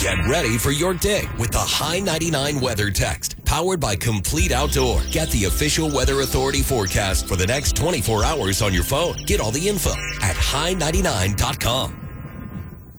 Get ready for your day with the High 99 Weather Text, powered by Complete Outdoor. Get the official Weather Authority forecast for the next 24 hours on your phone. Get all the info at high99.com.